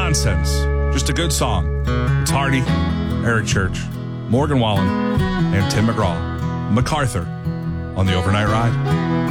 nonsense. Just a good song. It's Hardy, Eric Church, Morgan Wallen, and Tim McGraw. MacArthur on the Overnight Ride.